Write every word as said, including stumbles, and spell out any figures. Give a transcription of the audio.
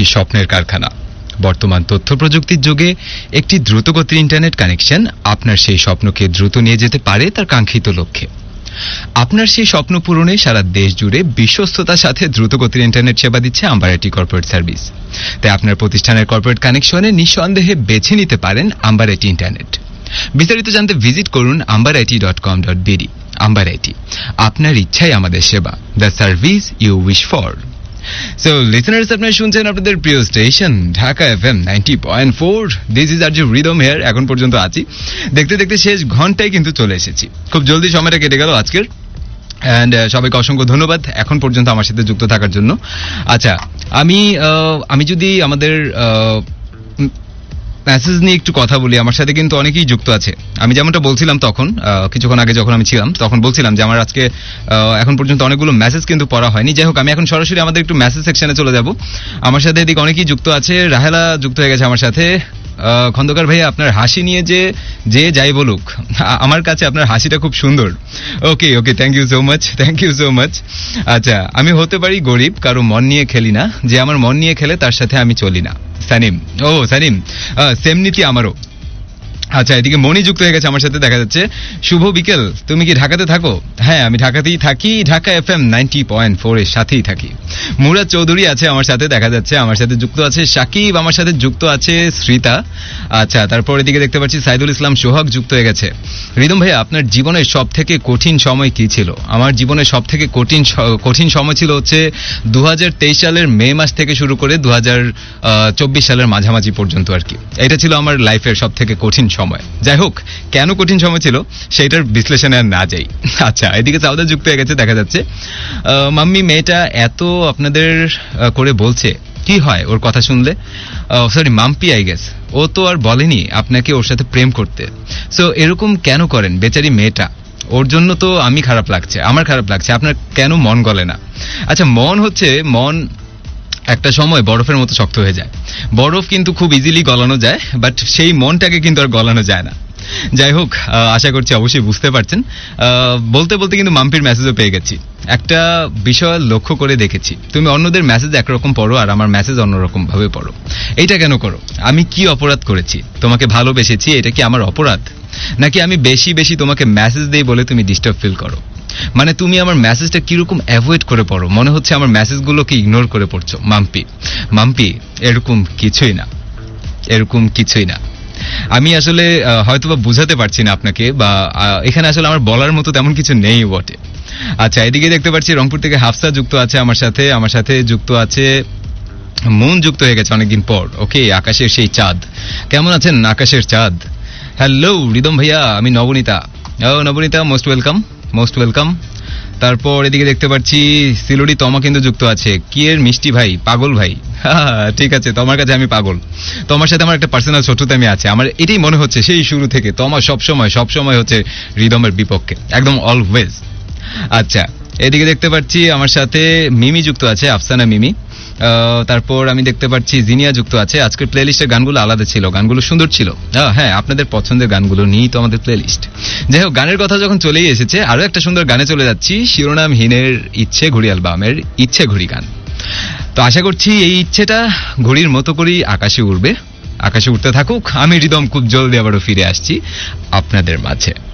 একটি স্বপ্নের কারখানা। বর্তমান তথ্য প্রযুক্তির যুগে একটি দ্রুতগতির ইন্টারনেট কানেকশন আপনার সেই স্বপ্নকে দ্রুত নিয়ে যেতে পারে তার কাঙ্ক্ষিত লক্ষ্যে। আপনার সেই স্বপ্ন পূরণে সারা দেশ জুড়ে বিশ্বস্ততার সাথে দ্রুতগতির ইন্টারনেট সেবা দিচ্ছে আম্বার আইটি কর্পোরেট সার্ভিস। তাই আপনার প্রতিষ্ঠানের কর্পোরেট কানেকশনে নিঃসন্দেহে বেছে নিতে পারেন আম্বার আইটি ইন্টারনেট। বিস্তারিত জানতে ভিজিট করুন amber IT dot com dot BD. Amber IT, আপনার ইচ্ছাই আমাদের সেবা, the service you wish for. So listeners, আপনারা শুনছেন আপনাদের প্রিয় station Dhaka FM ninety point four. This is আর যে রিদম হেয়ার। এখন পর্যন্ত আছি, দেখতে দেখতে শেষ ঘন্টায় কিন্তু চলে এসেছি। খুব জলদি সময়টা কেটে গেল আজকের। অ্যান্ড সবাইকে অসংখ্য ধন্যবাদ এখন পর্যন্ত আমার সাথে যুক্ত থাকার জন্য। আচ্ছা, আমি আমি যদি আমাদের মেসেজ নিয়ে একটু কথা বলি, আমার সাথে কিন্তু অনেকেই যুক্ত আছে। আমি যেমনটা বলছিলাম তখন কিছুক্ষণ আগে যখন আমি ছিলাম, তখন বলছিলাম যে আমার আজকে এখন পর্যন্ত অনেকগুলো মেসেজ কিন্তু পড়া হয়নি। যাই হোক, আমি এখন সরাসরি আমাদের একটু মেসেজ সেকশনে চলে যাব। আমার সাথে এদিকে অনেকেই যুক্ত আছে। রাহেলা যুক্ত হয়ে গেছে আমার সাথে। খন্দকার ভাইয়া, আপনার হাসি নিয়ে যে যে যাই বলুক, আমার কাছে আপনার হাসিটা খুব সুন্দর। ওকে ওকে, thank you so much, thank you so much. আচ্ছা, আমি হতে পারি গরিব, কারো মন নিয়ে খেলি না, যে আমার মন নিয়ে খেলে তার সাথে আমি চলি না। সানিম, ও সানিম, সেম নীতি আমারও। আচ্ছা, এদিকে মনি যুক্ত হয়ে গেছে আমার সাথে, দেখা যাচ্ছে। শুভ বিকেল, তুমি কি ঢাকাতে থাকো? হ্যাঁ, আমি ঢাকাতেই থাকি, Dhaka F M ninety point four এর সাথেই থাকি। মুরাদ চৌধুরী আছে আমার সাথে, দেখা যাচ্ছে। আমার সাথে যুক্ত আছে সাকিব, আমার সাথে যুক্ত আছে শ্রীতা। আচ্ছা, তারপর এদিকে দেখতে পাচ্ছি সাইদুল ইসলাম সোহাগ যুক্ত হয়ে গেছে। রিদম ভাইয়া, আপনার জীবনের সব থেকে কঠিন সময় কি ছিল? আমার জীবনের সব থেকে কঠিন কঠিন সময় ছিল হচ্ছে দু হাজার তেইশ সালের মে মাস থেকে শুরু করে দু হাজার চব্বিশ সালের মাঝামাঝি পর্যন্ত আর কি। এটা ছিল আমার লাইফের সব থেকে কঠিন সময়। যাই হোক, কেন কঠিন সময় ছিল সেটার বিশ্লেষণে আর না যাই। আচ্ছা, এদিকে সাউদা যুক্ত হয়ে গেছে, দেখা যাচ্ছে। মাম্মি, মেয়েটা এত আপনাদের করে বলছে, কি হয় ওর কথা শুনলে? Sorry, Mampi I guess. ও তো আর বলেনি আপনাকে ওর সাথে প্রেম করতে। সো এরকম কেন করেন বেচারি মেয়েটা? ওর জন্য তো আমি খারাপ লাগছে, আমার খারাপ লাগছে, আপনার কেন মন গলে না? আচ্ছা, মন হচ্ছে মন একটা সময় বরফের মতো শক্ত হয়ে যায়। বরফ কিন্তু খুব ইজিলি গলানো যায়, বাট সেই মনটাকে কিন্তু আর গলানো যায় না। যাই হোক, আশা করছি অবশ্যই বুঝতে পারছেন। বলতে বলতে কিন্তু মাম্পির মেসেজও পেয়ে গেছি। একটা বিষয় লক্ষ্য করে দেখেছি, তুমি অন্যদের মেসেজ একরকম পড়ো আর আমার মেসেজ অন্যরকম ভাবে পড়ো। এইটা কেন করো? আমি কি অপরাধ করেছি? তোমাকে ভালোবেসেছি, এটা কি আমার অপরাধ? নাকি আমি বেশি বেশি তোমাকে মেসেজ দেই বলে তুমি ডিস্টার্ব ফিল করো? মানে তুমি আমার মেসেজটা কিরকম অ্যাভয়েড করে পড়ো, মনে হচ্ছে আমার মেসেজগুলোকে ইগনোর করে পড়ছো। মাম্পি মাম্পি এরকম কিছুই না, এরকম কিছুই না। আমি আসলে হয়তোবা বুঝাতে পারছি না আপনাকে, বা এখানে আসলে আমার বলার মতো তেমন কিছু নেই বটে। আচ্ছা, এদিকে দেখতে পাচ্ছি রংপুর থেকে হাফসা যুক্ত আছে আমার সাথে। আমার সাথে যুক্ত আছে মুন, যুক্ত হয়ে গেছে অনেকদিন পর। ওকে, আকাশের সেই চাঁদ, কেমন আছেন আকাশের চাঁদ? হ্যালো রিদম ভাইয়া, আমি নবনীতা। ও Nabanita, most welcome, most welcome. তারপর এদিকে দেখতে পাচ্ছি সিলুড়ি তমা কিন্তু যুক্ত আছে। কি এর মিষ্টি ভাই, পাগল ভাই। ঠিক আছে, তোমার কাছে আমি পাগল। তোমার সাথে আমার একটা পার্সোনাল শত্রুতা আমি আছে। আমার এটাই মনে হচ্ছে সেই শুরু থেকে তোমার সবসময় সবসময় হচ্ছে রিদমের বিপক্ষে, একদম অলওয়েজ। আচ্ছা, এদিকে দেখতে পাচ্ছি আমার সাথে মিমি যুক্ত আছে, আফসানা মিমি। তারপর আমি দেখতে পাচ্ছি জিনিয়া যুক্ত আছে। আজকের প্লে লিস্টের গানগুলো আলাদা ছিল, গানগুলো সুন্দর ছিল। হ্যাঁ, আপনাদের পছন্দের গানগুলো নিয়েই তো আমাদের প্লে লিস্ট। যাই হোক, গানের কথা যখন চলেই এসেছে, আরো একটা সুন্দর গানে চলে যাচ্ছি। শিরোনামহীনের ইচ্ছে ঘুড়ি অ্যালবামের ইচ্ছে ঘুড়ি গান। তো আশা করছি এই ইচ্ছেটা ঘুড়ির মতো করেই আকাশে উড়বে, আকাশে উঠতে থাকুক। আমি রিদম খুব জলদি আবারও ফিরে আসছি আপনাদের মাঝে।